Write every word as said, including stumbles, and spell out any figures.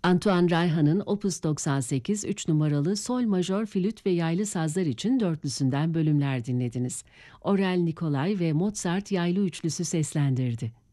Antoine Rayhan'ın Opus doksan sekiz üç numaralı sol majör flüt ve yaylı sazlar için dörtlüsünden bölümler dinlediniz. Aurel Nicolai ve Mozart yaylı üçlüsü seslendirdi.